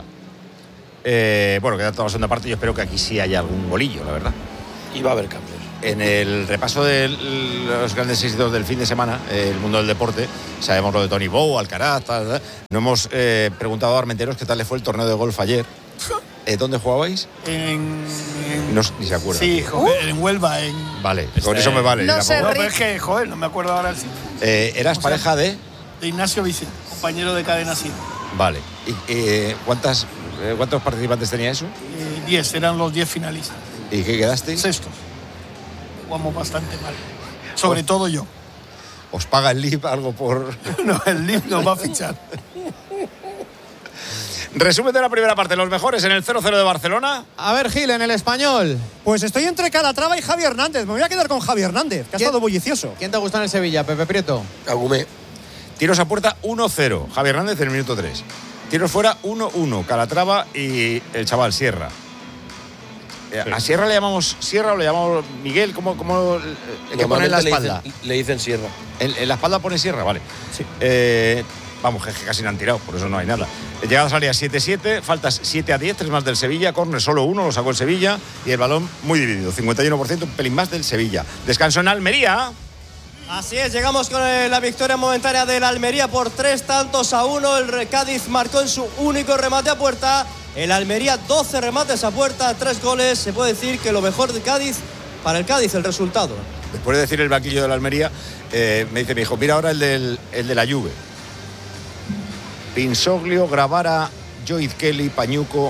Eh, bueno, queda toda la segunda parte. Yo espero que aquí sí haya algún golillo, la verdad. Y va a haber cambios. En el repaso de los grandes éxitos del fin de semana, eh, el mundo del deporte, sabemos lo de Tony Bow, Alcaraz, tal, tal. No hemos eh, preguntado a Armenteros qué tal le fue el torneo de golf ayer. Eh, ¿Dónde jugabais? En, en- No, ni se acuerda. Sí, joder, en Huelva. En, Vale, con eso me vale. No ya sé, tampoco. no, pero es que, joder, no me acuerdo ahora el sitio. Eh, ¿Eras ¿Cómo se pareja de...? De Ignacio Vicente, compañero de Cadena Cien. Vale. ¿Y eh, cuántas, eh, cuántos participantes tenía eso? Eh, diez, eran los diez finalistas. ¿Y qué quedasteis? Sextos. Jugamos bastante mal. Sobre todo yo. ¿Os paga el L I B algo por...? No, el L I B nos va a fichar. Resumen de la primera parte, los mejores en el cero cero de Barcelona. A ver, Gil, en el Español. Pues estoy entre Calatrava y Javi Hernández. Me voy a quedar con Javi Hernández, que ha ¿Quién? estado bullicioso. ¿Quién te gusta en el Sevilla, Pepe Prieto? Agumé. Tiros a puerta uno cero. Javi Hernández en el minuto tres. Tiros fuera uno uno. Calatrava y el chaval Sierra. Eh, ¿A Sierra le llamamos Sierra o le llamamos Miguel? ¿Cómo, cómo el que pone en la Normalmente espalda? Le dicen, le dicen Sierra. En, en la espalda pone Sierra, vale. Eh, vamos, que, que casi no han tirado, por eso no hay nada. Llegadas al área siete siete, faltas siete a diez, tres más del Sevilla, córner solo uno, lo sacó el Sevilla y el balón muy dividido, cincuenta y uno por ciento, un pelín más del Sevilla. Descanso en Almería. Así es, llegamos con la victoria momentánea del Almería por tres tantos a uno. El Cádiz marcó en su único remate a puerta. El Almería doce remates a puerta, tres goles. Se puede decir que lo mejor de Cádiz, para el Cádiz el resultado. Después de decir el banquillo de la Almería, eh, me dice mi hijo, mira ahora el, del, el de la Juve. Pinsoglio, Gravara, Joid Kelly, Pañuco,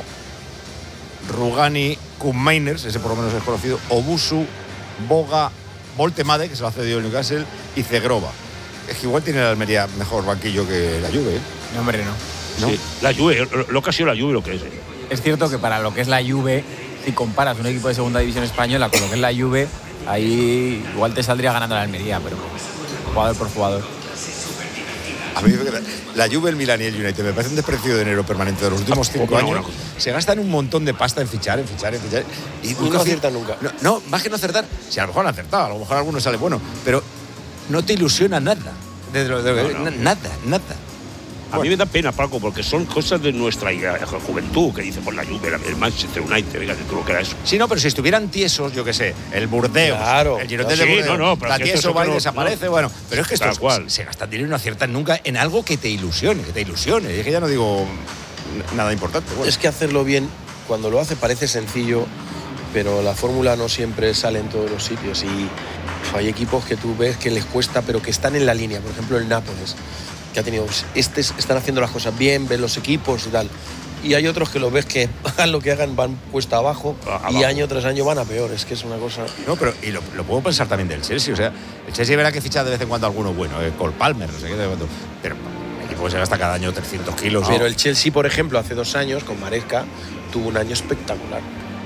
Rugani, Kuhn-Meiners, ese por lo menos es conocido, Obusu, Boga, Voltemade, que se lo ha cedido el Newcastle, y Zegrova. Es que igual tiene la Almería mejor banquillo que la Juve, ¿eh? No, hombre, no. ¿No? Sí, la Juve, lo, lo que ha sido la Juve lo que es. ¿eh? Es cierto que para lo que es la Juve, si comparas un equipo de segunda división española con lo que es la Juve, ahí igual te saldría ganando la Almería, pero jugador por jugador. A mí la Juve, el Milan y el United me parece un desprecio de dinero permanente de los últimos cinco no, años. no. Se gastan un montón de pasta en fichar, en fichar, en fichar. Y, Y no aciertan nunca. No, no, más que no acertar, si a lo mejor han acertado, a lo mejor alguno sale bueno, pero no te ilusiona nada. De lo- de lo- No, no. Nada, nada. A mí me da pena, Paco, porque son cosas de nuestra juventud, que dice, pues la Juve, el Manchester United, venga, yo creo que era eso. Sí, no, pero si estuvieran tiesos, yo qué sé, el Burdeos, Claro, el Girondins claro. de Sí, Burdeos, no, no, pero la que tieso esto va y no- desaparece, no. bueno, pero es que Tal estos cual. se gastan dinero y no aciertan nunca en algo que te ilusione, que te ilusione. Es que ya no digo n- nada importante. Bueno. Es que hacerlo bien, cuando lo hace parece sencillo, pero la fórmula no siempre sale en todos los sitios. Y uf, hay equipos que tú ves que les cuesta, pero que están en la línea. Por ejemplo, el Nápoles, que ha tenido, este, están haciendo las cosas bien, ven los equipos y tal. Y hay otros que lo ves que hagan lo que hagan, van cuesta abajo, A- y abajo. año tras año van a peor. Es que es una cosa. No, pero y lo, lo puedo pensar también del Chelsea. O sea, el Chelsea verá que ficha de vez en cuando alguno bueno, eh, Cole Palmer, no sé qué, de cuando. Pero el equipo que se gasta cada año trescientos kilos. Pero ¿no? el Chelsea, por ejemplo, hace dos años, con Maresca, tuvo un año espectacular.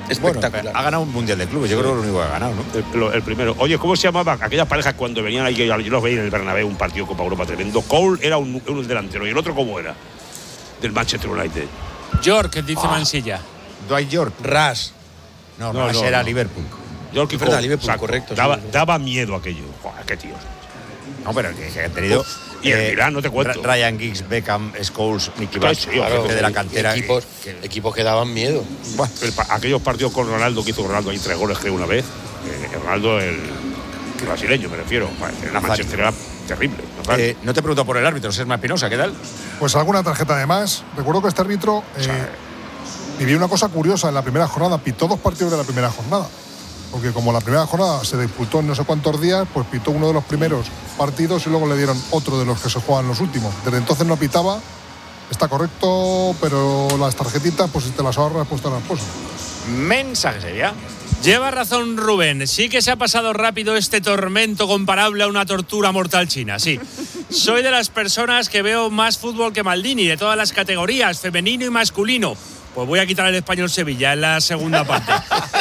espectacular. Bueno, ha ganado un Mundial de Clubes, yo creo que es lo único que ha ganado, ¿no? El, el primero. Oye, ¿cómo se llamaban aquellas parejas cuando venían ahí? Yo los veía en el Bernabéu, un partido Copa Europa tremendo. Cole era un, un delantero, ¿y el otro cómo era? Del Manchester United. York, dice Ah. Mansilla. Dwight York. Ras. No, No, Ras no, era no. Liverpool. York y Es verdad, Cole, Liverpool, exacto. correcto, sí, Daba, sí. daba miedo aquello. Joder, qué tío. No, pero que, que han tenido. Y el Milán, no te cuento. Ra- Ryan Giggs, Beckham, Scholes, Nicky Claro, Butt, sí, claro, claro, de la y- cantera. Equipos que- que- equipos que daban miedo. El pa- aquellos partidos con Ronaldo que hizo Ronaldo ahí tres goles, creo, una vez. Eh, Ronaldo, el, el brasileño, me refiero. En la Manchester era terrible. ¿no? Eh, no te pregunto por el árbitro, Sesma Espinosa, ¿qué tal? Pues alguna tarjeta de más. Recuerdo que este árbitro eh, vivió una cosa curiosa en la primera jornada, pitó dos partidos de la primera jornada. Porque como la primera jornada se disputó en no sé cuántos días, pues pitó uno de los primeros partidos y luego le dieron otro de los que se juegan los últimos. Desde entonces no pitaba, está correcto, pero las tarjetitas, pues si te las ahorras, pues te las puestas. Mensaje sería. Lleva razón Rubén, sí que se ha pasado rápido este tormento comparable a una tortura mortal china, sí. Soy de las personas que veo más fútbol que Maldini, de todas las categorías, femenino y masculino. Pues voy a quitar el Español Sevilla en la segunda parte.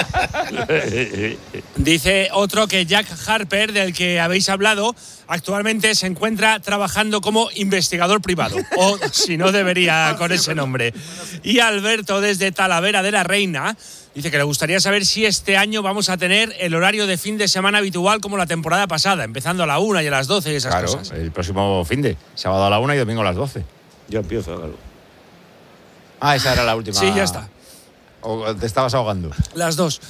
Dice otro que Jack Harper, del que habéis hablado, actualmente se encuentra trabajando como investigador privado. O si no, debería con ese nombre. Y Alberto, desde Talavera de la Reina, dice que le gustaría saber si este año vamos a tener el horario de fin de semana habitual como la temporada pasada, empezando a la una y a las doce y esas Claro, cosas. el próximo fin de. Sábado a la una y domingo a las doce. Ya empieza, claro. Ah, esa era la última. Sí, ya está. ¿O te estabas ahogando? Las dos.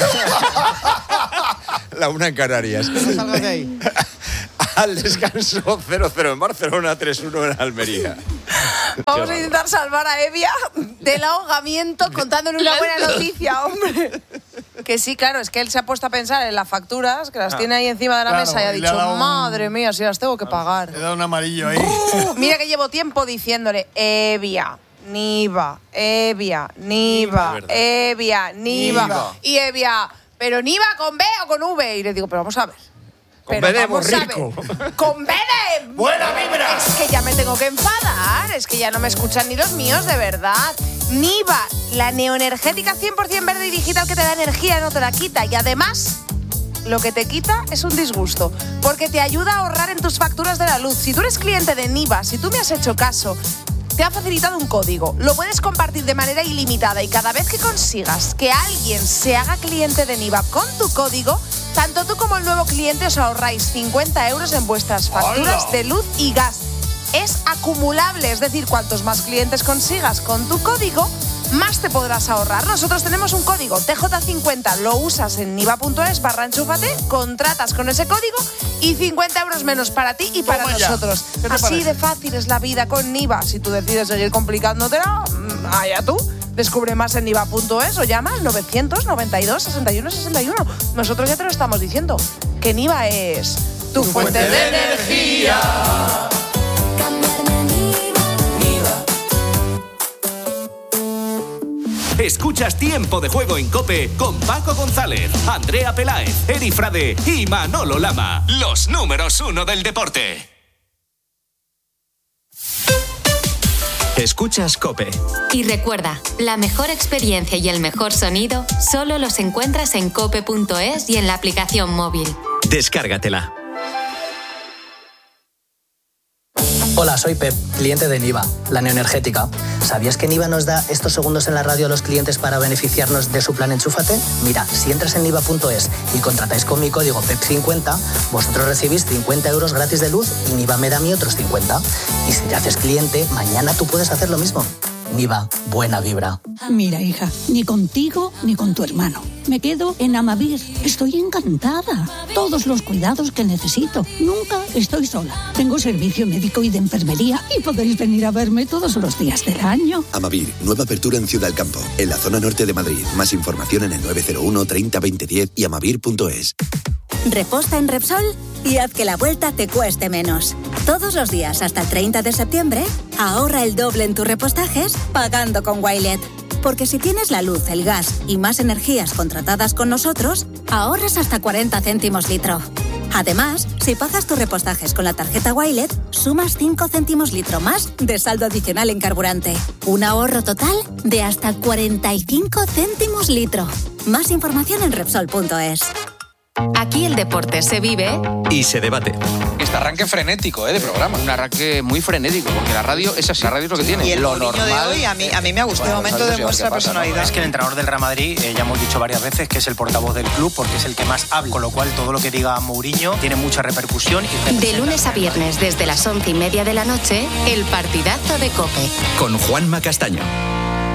La una en Canarias. No salgas de ahí. Al descanso cero cero en Barcelona, tres uno en Almería. Vamos a intentar salvar a Evia del ahogamiento contándole una buena noticia, hombre. Que sí, claro, es que él se ha puesto a pensar en las facturas, que las Ah, tiene ahí encima de la claro, mesa y ha y le ha dicho, dado un- madre mía, si las tengo que pagar. Le da un amarillo ahí. Uh, mira que llevo tiempo diciéndole, Evia, Niva, Evia, Niva, Evia, Niva. Niva. Y Evia, pero Niva con B o con V. Y le digo, pero vamos a ver. Con Pero B de vamos a ver, borrico. Con B de... ¡Buena vibra! Es que ya me tengo que enfadar. Es que ya no me escuchan ni los míos, de verdad. Niva, la neoenergética cien por ciento verde y digital que te da energía, no te la quita. Y además, lo que te quita es un disgusto. Porque te ayuda a ahorrar en tus facturas de la luz. Si tú eres cliente de Niva, si tú me has hecho caso, te ha facilitado un código. Lo puedes compartir de manera ilimitada y cada vez que consigas que alguien se haga cliente de Niva con tu código, tanto tú como el nuevo cliente os ahorráis cincuenta euros en vuestras facturas ¡Hala! de luz y gas. Es acumulable, es decir, cuantos más clientes consigas con tu código, más te podrás ahorrar. Nosotros tenemos un código T J cincuenta, lo usas en niva.es barra enchúfate, contratas con ese código y cincuenta euros menos para ti y para Toma ya. nosotros. ¿Qué te Así parece? de fácil es la vida con Niva. Si tú decides seguir complicándotela, mm, allá tú. Descubre más en niva punto es o llama al novecientos noventa y dos sesenta y uno sesenta y uno. Nosotros ya te lo estamos diciendo, que Niva es tu, fuente, de energía. Escuchas Tiempo de Juego en COPE con Paco González, Andrea Peláez, Eri Frade y Manolo Lama. Los números uno del deporte. Escuchas COPE. Y recuerda, la mejor experiencia y el mejor sonido solo los encuentras en cope punto es y en la aplicación móvil. Descárgatela. Hola, soy Pep, cliente de Niva, la neoenergética. ¿Sabías que Niva nos da estos segundos en la radio a los clientes para beneficiarnos de su plan Enchúfate? Mira, si entras en niva punto es y contratáis con mi código P E P cincuenta, vosotros recibís cincuenta euros gratis de luz y Niva me da a mí otros cincuenta. Y si te haces cliente, mañana tú puedes hacer lo mismo. Niva, buena vibra. Mira, hija, ni contigo ni con tu hermano. Me quedo en Amavir. Estoy encantada. Todos los cuidados que necesito. Nunca estoy sola. Tengo servicio médico y de enfermería y podéis venir a verme todos los días del año. Amavir, nueva apertura en Ciudad del Campo, en la zona norte de Madrid. Más información en el nueve cero uno treinta veinte diez y amavir punto es. Reposta en Repsol y haz que la vuelta te cueste menos. Todos los días hasta el treinta de septiembre, ahorra el doble en tus repostajes pagando con Wilet. Porque si tienes la luz, el gas y más energías contratadas con nosotros, ahorras hasta cuarenta céntimos litro. Además, si pagas tus repostajes con la tarjeta Wilet, sumas cinco céntimos litro más de saldo adicional en carburante. Un ahorro total de hasta cuarenta y cinco céntimos litro. Más información en Repsol punto es. Aquí el deporte se vive y se debate. Este arranque frenético, ¿eh? De programa. Un arranque muy frenético, porque la radio es así, la radio es lo que tiene. Y el lo normal de hoy a mí, a mí me ha gustado. De momento demuestra personalidad. Es que el entrenador del Real Madrid, eh, ya hemos dicho varias veces que es el portavoz del club porque es el que más habla, con lo cual todo lo que diga Mourinho tiene mucha repercusión. Y de lunes a viernes desde las once y media de la noche, el partidazo de COPE. Con Juanma Castaño.